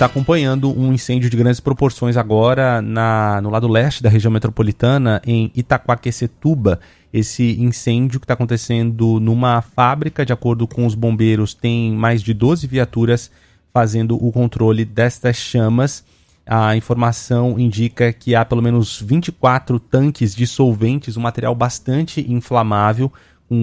está acompanhando um incêndio de grandes proporções agora no lado leste da região metropolitana, em Itaquaquecetuba. Esse incêndio que está acontecendo numa fábrica, de acordo com os bombeiros, tem mais de 12 viaturas fazendo o controle destas chamas. A informação indica que há pelo menos 24 tanques de solventes, um material bastante inflamável,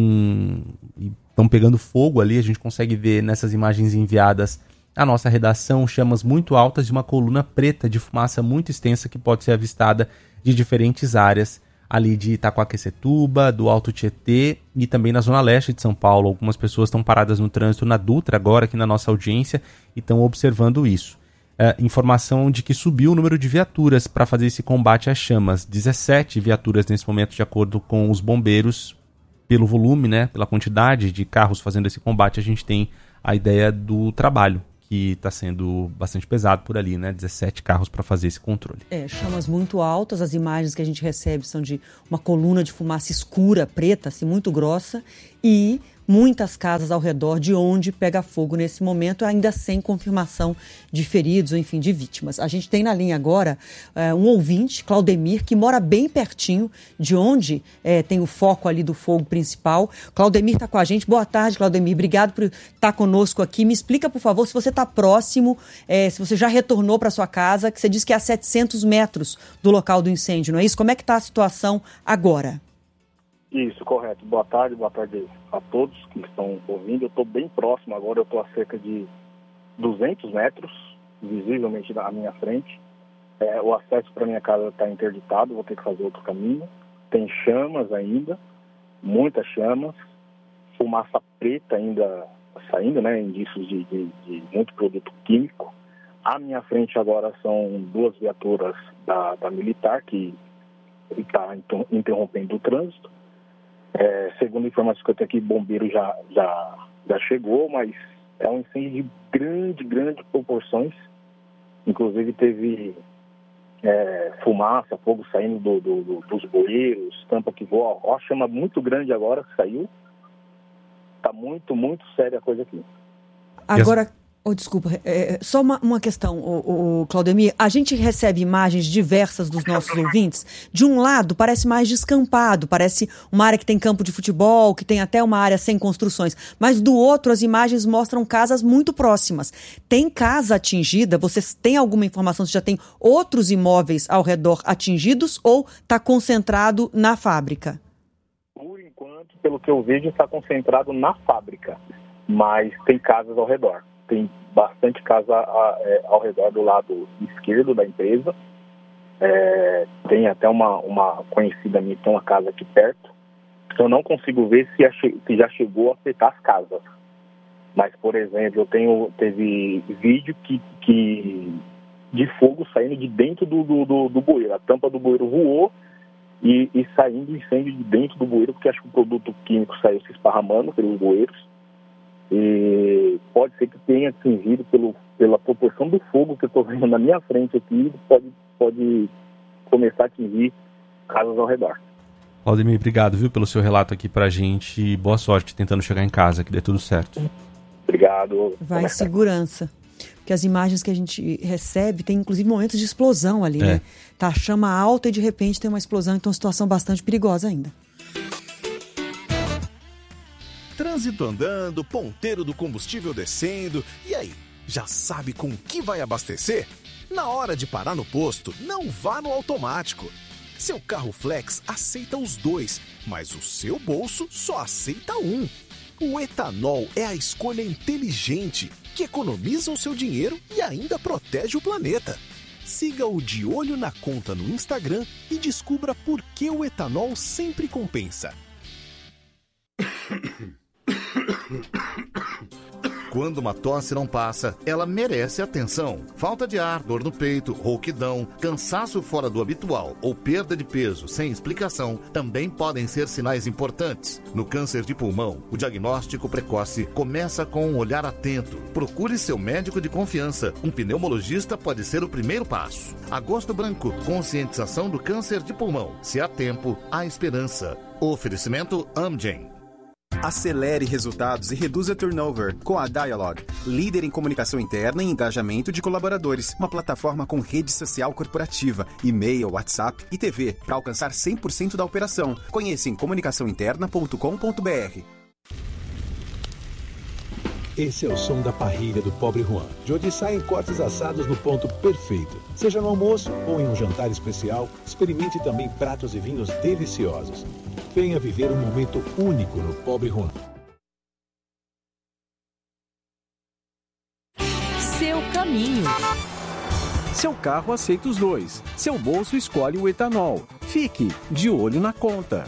estão pegando fogo ali. A gente consegue ver nessas imagens enviadas à nossa redação chamas muito altas de uma coluna preta de fumaça muito extensa que pode ser avistada de diferentes áreas ali de Itaquaquecetuba, do Alto Tietê e também na zona leste de São Paulo. Algumas pessoas estão paradas no trânsito na Dutra agora, aqui na nossa audiência, e estão observando isso. Informação de que subiu o número de viaturas para fazer esse combate às chamas. 17 viaturas nesse momento, de acordo com os bombeiros. Pelo volume, né, pela quantidade de carros fazendo esse combate, a gente tem a ideia do trabalho, que está sendo bastante pesado por ali, né? 17 carros para fazer esse controle. Chamas muito altas, as imagens que a gente recebe são de uma coluna de fumaça escura, preta, assim, muito grossa, e muitas casas ao redor de onde pega fogo nesse momento, ainda sem confirmação de feridos, ou enfim, de vítimas. A gente tem na linha agora um ouvinte, Claudemir, que mora bem pertinho de onde tem o foco ali do fogo principal. Claudemir está com a gente. Boa tarde, Claudemir. Obrigado por estar conosco aqui. Me explica, por favor, se você está próximo, se você já retornou para sua casa, que você disse que é a 700 metros do local do incêndio, não é isso? Como é que está a situação agora? Isso, correto. Boa tarde a todos que estão ouvindo. Eu estou bem próximo agora, eu estou a cerca de 200 metros, visivelmente à minha frente. O acesso para minha casa está interditado, vou ter que fazer outro caminho. Tem chamas ainda, muitas chamas, fumaça preta ainda saindo, né, indícios de muito produto químico. À minha frente agora são 2 viaturas da militar que está interrompendo o trânsito. Segundo informações que eu tenho aqui, bombeiro já chegou, mas é um incêndio de grande proporções. Inclusive teve fumaça, fogo saindo dos bueiros, tampa que voa. Ó, chama muito grande agora que saiu. Tá muito, muito séria a coisa aqui. Agora, desculpa, só uma questão, Claudemir. A gente recebe imagens diversas dos nossos ouvintes. De um lado, parece mais descampado, parece uma área que tem campo de futebol, que tem até uma área sem construções. Mas do outro, as imagens mostram casas muito próximas. Tem casa atingida? Vocês têm alguma informação se já tem outros imóveis ao redor atingidos ou está concentrado na fábrica? Por enquanto, pelo que eu vejo, está concentrado na fábrica, mas tem casas ao redor. Tem bastante casa ao redor do lado esquerdo da empresa. Tem até uma conhecida minha que tem uma casa aqui perto. Eu não consigo ver se já chegou a afetar as casas. Mas, por exemplo, teve vídeo de fogo saindo de dentro do bueiro. A tampa do bueiro voou e saindo incêndio de dentro do bueiro, porque acho que o produto químico saiu se esparramando pelos bueiros. E pode ser que tenha atingido pela proporção do fogo que eu estou vendo na minha frente aqui, pode começar a atingir casas ao redor. Claudemir, obrigado, viu, pelo seu relato aqui pra gente. Boa sorte tentando chegar em casa, que dê tudo certo. Obrigado. Vai em segurança. Porque as imagens que a gente recebe tem inclusive momentos de explosão ali, né? Tá a chama alta e de repente tem uma explosão, então situação bastante perigosa ainda. Trânsito andando, ponteiro do combustível descendo. E aí, já sabe com que vai abastecer? Na hora de parar no posto, não vá no automático. Seu carro flex aceita os 2, mas o seu bolso só aceita um. O etanol é a escolha inteligente, que economiza o seu dinheiro e ainda protege o planeta. Siga o De Olho na Conta no Instagram e descubra por que o etanol sempre compensa. Quando uma tosse não passa, ela merece atenção. Falta de ar, dor no peito, rouquidão, cansaço fora do habitual ou perda de peso sem explicação também podem ser sinais importantes. No câncer de pulmão, o diagnóstico precoce começa com um olhar atento. Procure seu médico de confiança. Um pneumologista pode ser o primeiro passo. Agosto Branco, conscientização do câncer de pulmão. Se há tempo, há esperança. Oferecimento Amgen. Acelere resultados e reduza turnover com a Dialog, líder em comunicação interna e engajamento de colaboradores. Uma plataforma com rede social corporativa, e-mail, WhatsApp e TV para alcançar 100% da operação. Conheça em comunicaçãointerna.com.br. Esse é o som da parrilha do Pobre Juan, de onde saem cortes assados no ponto perfeito. Seja no almoço ou em um jantar especial, experimente também pratos e vinhos deliciosos. Venha viver um momento único no Pobre Juan. Seu caminho. Seu carro aceita os dois. Seu bolso escolhe o etanol. Fique de olho na conta.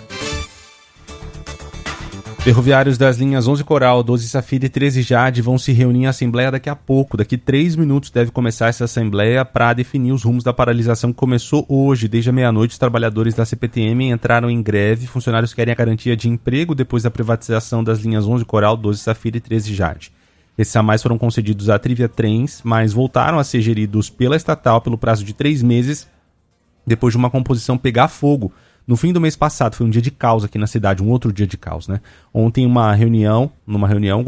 Ferroviários das linhas 11 Coral, 12 Safira e 13 Jade vão se reunir em assembleia daqui a pouco. Daqui 3 minutos deve começar essa assembleia para definir os rumos da paralisação que começou hoje. Desde a meia-noite, os trabalhadores da CPTM entraram em greve. Funcionários querem a garantia de emprego depois da privatização das linhas 11 Coral, 12 Safira e 13 Jade. Esses a mais foram concedidos à Trivia Trens, mas voltaram a ser geridos pela estatal pelo prazo de 3 meses, depois de uma composição pegar fogo. No fim do mês passado, foi um dia de caos aqui na cidade, um outro dia de caos, né? Ontem, numa reunião,